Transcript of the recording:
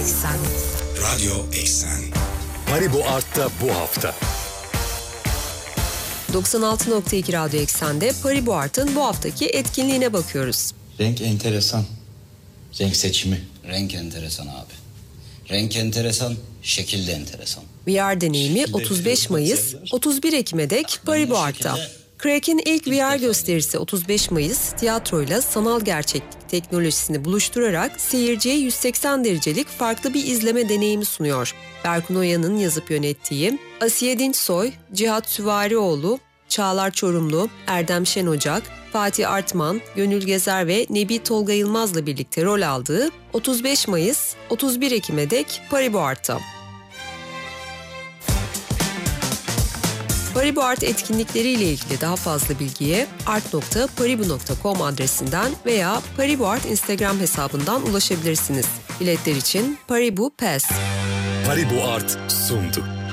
Eksen. Radyo Eksen. Paribu Art'ta bu hafta. 96.2 Radyo Eksen'de Paribu Art'ın bu haftaki etkinliğine bakıyoruz. Renk enteresan. Renk seçimi. Renk enteresan abi. Renk enteresan, şekil de enteresan. VR deneyimi 35 Mayıs, 31 Ekim'e dek Paribu Art'ta. Crack'in ilk VR gösterisi 35 Mayıs, tiyatroyla sanal gerçeklik teknolojisini buluşturarak seyirciye 180 derecelik farklı bir izleme deneyimi sunuyor. Berkun Oya'nın yazıp yönettiği, Asiye Dinçsoy, Cihat Süvarioğlu, Çağlar Çorumlu, Erdem Şenocak, Fatih Artman, Gönül Gezer ve Nebi Tolga Yılmaz'la birlikte rol aldığı 35 Mayıs, 31 Ekim'e dek Paribu Art'ta. Paribu Art etkinlikleriyle ilgili daha fazla bilgiye art.paribu.com adresinden veya Paribu Art Instagram hesabından ulaşabilirsiniz. Biletler için Paribu Pass. Paribu Art sundu.